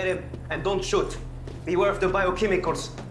him and don't shoot. Beware of the biochemicals.